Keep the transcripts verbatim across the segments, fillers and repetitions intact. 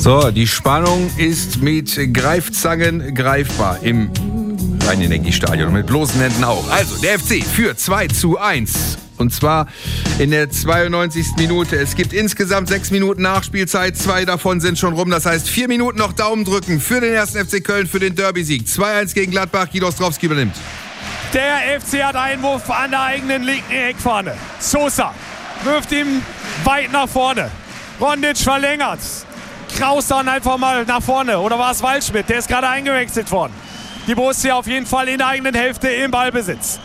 So, die Spannung ist mit Greifzangen greifbar im Rhein-Energiestadion und mit bloßen Händen auch. Also, der F C führt zwei zu eins. Und zwar in der zweiundneunzigsten Minute. Es gibt insgesamt sechs Minuten Nachspielzeit. Zwei davon sind schon rum. Das heißt, vier Minuten noch Daumen drücken für den ersten F C Köln, für den Derby-Sieg. zwei eins gegen Gladbach. Guido Ostrowski übernimmt. Der F C hat Einwurf an der eigenen linken Eckfahne. Sosa wirft ihm weit nach vorne. Rondic verlängert. Kraus dann einfach mal nach vorne. Oder war es Waldschmidt? Der ist gerade eingewechselt worden. Die Borussia auf jeden Fall in der eigenen Hälfte im Ballbesitz.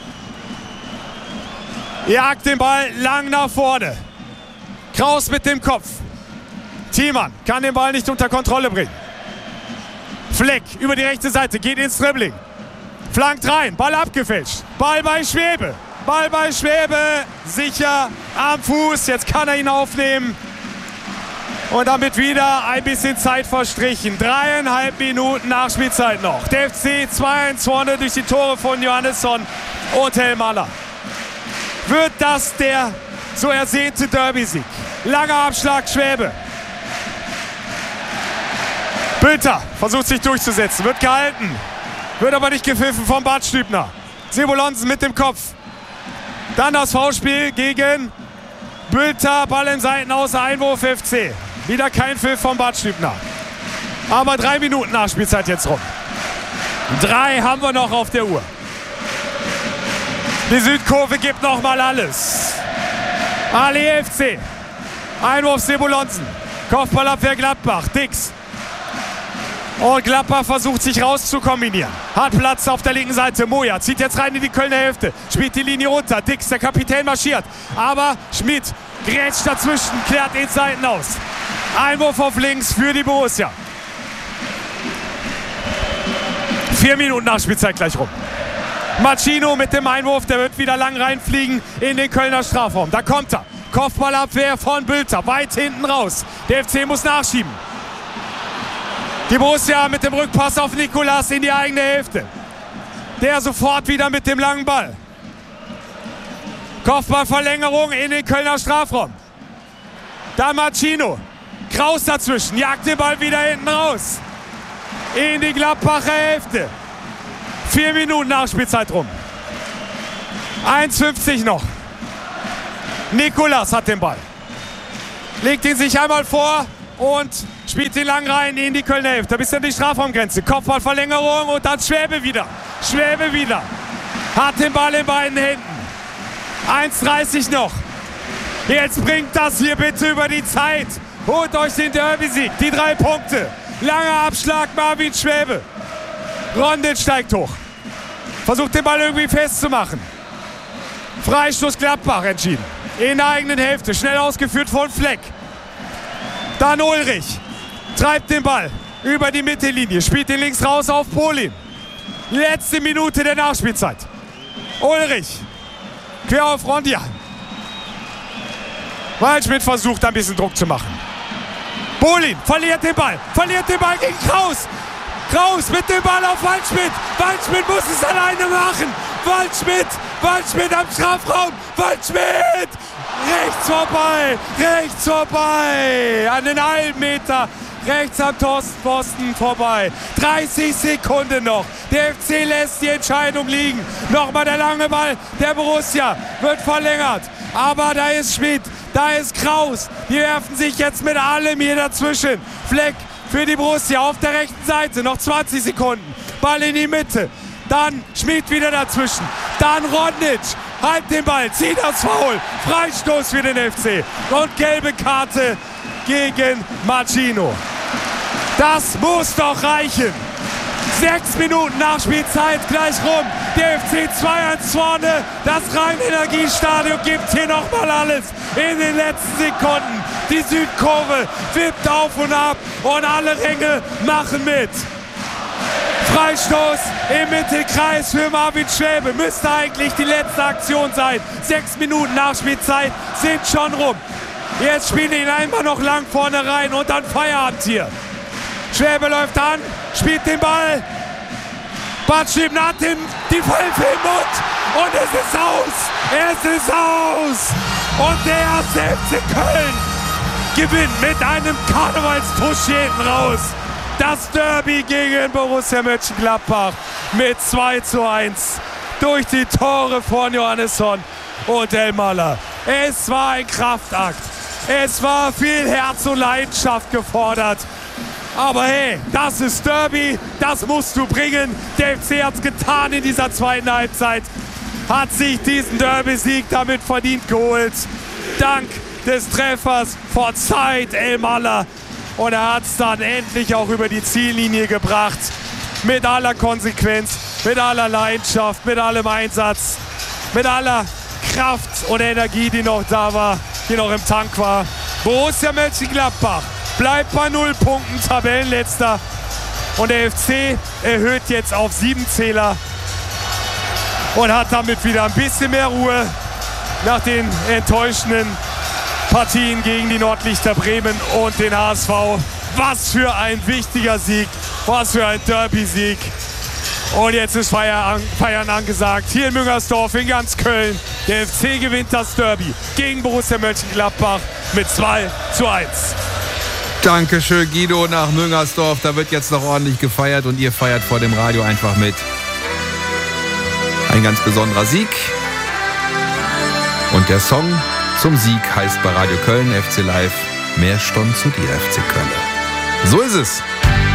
Jagt den Ball lang nach vorne. Kraus mit dem Kopf. Thiemann kann den Ball nicht unter Kontrolle bringen. Fleck über die rechte Seite, geht ins Dribbling. Flankt rein, Ball abgefälscht. Ball bei Schwebe. Ball bei Schwebe. Sicher am Fuß. Jetzt kann er ihn aufnehmen. Und damit wieder ein bisschen Zeit verstrichen. Dreieinhalb Minuten Nachspielzeit noch. Der F C zwei eins vorne durch die Tore von Johannesson und Helmaller. Wird das der so ersehnte Derby-Sieg? Langer Abschlag, Schwäbe. Bülter versucht sich durchzusetzen, wird gehalten. Wird aber nicht gepfiffen vom Bart Stübner. Sebolonsen mit dem Kopf. Dann das Foulspiel gegen Bülter. Ball im Seitenaus, Einwurf F C. Wieder kein Pfiff vom Bart Stübner. Aber drei Minuten Nachspielzeit jetzt rum. Drei haben wir noch auf der Uhr. Die Südkurve gibt noch mal alles. Ali F C. Einwurf Sebolonsen. Kopfballabwehr Gladbach. Dix. Und Gladbach versucht sich rauszukombinieren. Hat Platz auf der linken Seite. Moja zieht jetzt rein in die Kölner Hälfte. Spielt die Linie runter. Dix, der Kapitän, marschiert. Aber Schmidt grätscht dazwischen, klärt den Seiten aus. Einwurf auf links für die Borussia. Vier Minuten Nachspielzeit gleich rum. Machino mit dem Einwurf, der wird wieder lang reinfliegen in den Kölner Strafraum. Da kommt er. Kopfballabwehr von Bülter, weit hinten raus. Der F C muss nachschieben. Die Borussia mit dem Rückpass auf Nicolas in die eigene Hälfte. Der sofort wieder mit dem langen Ball. Kopfballverlängerung in den Kölner Strafraum. Da Machino. Kraus dazwischen, jagt den Ball wieder hinten raus. In die Gladbacher Hälfte. Vier Minuten Nachspielzeit rum. eins fünfzig noch. Nicolas hat den Ball. Legt ihn sich einmal vor und spielt ihn lang rein in die Kölner Hälfte. Bis an die Strafraumgrenze. Kopfballverlängerung und dann Schwäbe wieder. Schwäbe wieder. Hat den Ball in beiden Händen. eins dreißig noch. Jetzt bringt das hier bitte über die Zeit. Holt euch den Derby-Sieg. Die drei Punkte. Langer Abschlag, Marvin Schwäbe. Rondic steigt hoch. Versucht den Ball irgendwie festzumachen. Freistoß Gladbach entschieden. In der eigenen Hälfte. Schnell ausgeführt von Fleck. Dann Ulrich. Treibt den Ball über die Mittellinie. Spielt ihn links raus auf Polin. Letzte Minute der Nachspielzeit. Ulrich. Quer auf Rondia. Waldschmidt versucht ein bisschen Druck zu machen. Polin verliert den Ball. Verliert den Ball gegen Kraus. Kraus mit dem Ball auf Waldschmidt. Waldschmidt muss es alleine machen. Waldschmidt. Waldschmidt am Strafraum. Waldschmidt. Rechts vorbei. Rechts vorbei. An den halben Meter. Rechts am Torstenpfosten vorbei. dreißig Sekunden noch. Der F C lässt die Entscheidung liegen. Nochmal der lange Ball der Borussia. Wird verlängert. Aber da ist Schmidt. Da ist Kraus. Die werfen sich jetzt mit allem hier dazwischen. Fleck für die Borussia auf der rechten Seite. Noch zwanzig Sekunden. Ball in die Mitte. Dann Schmidt wieder dazwischen. Dann Rondic. Halt den Ball. Zieht das Foul. Freistoß für den F C. Und gelbe Karte gegen Machino. Das muss doch reichen. Sechs Minuten Nachspielzeit gleich rum. Der F C zwei eins vorne. Das Rhein-Energiestadion gibt hier nochmal alles in den letzten Sekunden. Die Südkurve wippt auf und ab und alle Ränge machen mit. Freistoß im Mittelkreis für Marvin Schwäbe. Müsste eigentlich die letzte Aktion sein. Sechs Minuten Nachspielzeit sind schon rum. Jetzt spielen ihn einmal noch lang vorne rein und dann Feierabend hier. Schwäbe läuft an, spielt den Ball. Bart Stübner hat den, die Pfeife im Mund und es ist aus. Es ist aus. Und der erste F C Köln gewinnt mit einem Karnevalspush hinten raus das Derby gegen Borussia Mönchengladbach mit zwei zu eins durch die Tore von Johannesson und Elmaler. Es war ein Kraftakt. Es war viel Herz und Leidenschaft gefordert. Aber hey, das ist Derby, das musst du bringen. Der F C hat es getan in dieser zweiten Halbzeit. Hat sich diesen Derby-Sieg damit verdient geholt. Dank des Treffers vor Zeit Elmaler. Und er hat es dann endlich auch über die Ziellinie gebracht. Mit aller Konsequenz, mit aller Leidenschaft, mit allem Einsatz, mit aller Kraft und Energie, die noch da war, die noch im Tank war. Borussia Mönchengladbach bleibt bei null Punkten, Tabellenletzter. Und der F C erhöht jetzt auf sieben Zähler und hat damit wieder ein bisschen mehr Ruhe nach den enttäuschenden Partien gegen die Nordlichter Bremen und den H S V. Was für ein wichtiger Sieg, was für ein Derby-Sieg. Und jetzt ist Feiern, Feiern angesagt. Hier in Müngersdorf, in ganz Köln. Der F C gewinnt das Derby gegen Borussia Mönchengladbach mit zwei zu eins. Dankeschön, Guido, nach Müngersdorf. Da wird jetzt noch ordentlich gefeiert und ihr feiert vor dem Radio einfach mit. Ein ganz besonderer Sieg. Und der Song zum Sieg heißt bei Radio Köln F C Live: Mehr Stunden zu dir, F C Köln. So ist es.